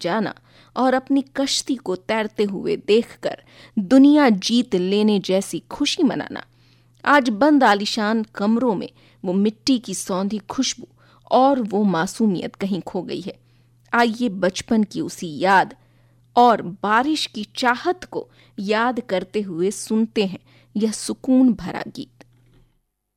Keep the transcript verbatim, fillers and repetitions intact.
जाना और अपनी कश्ती को तैरते हुए देखकर दुनिया जीत लेने जैसी खुशी मनाना। आज बंद आलीशान कमरों में वो मिट्टी की सौंधी खुशबू और वो मासूमियत कहीं खो गई है। आइए बचपन की उसी याद और बारिश की चाहत को याद करते हुए सुनते हैं यह सुकून भरा गीत।